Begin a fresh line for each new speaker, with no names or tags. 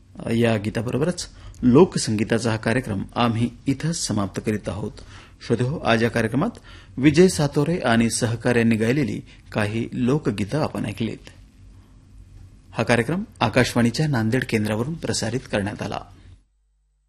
या गीताबरोबरच लोकसंगीताचा हा कार्यक्रम आम्ही इथंच समाप्त करीत आहोत. श्रोतेहो, आज या कार्यक्रमात विजय सातोरे आणि सहकाऱ्यांनी गायलेली काही लोकगीतं आपण ऐकलीत. हा कार्यक्रम आकाशवाणीच्या नांदेड केंद्रावरून प्रसारित करण्यात आला.